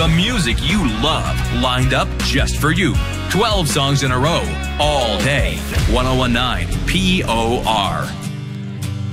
The music you love, lined up just for you. 12 songs in a row, all day. 1019 POR.